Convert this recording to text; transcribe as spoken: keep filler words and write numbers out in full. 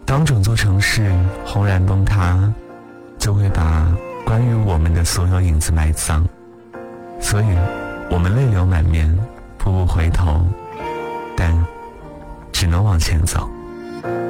当整座城市轰然崩塌，就会把关于我们的所有影子埋葬，所以我们泪流满面，步步回头，但只能往前走。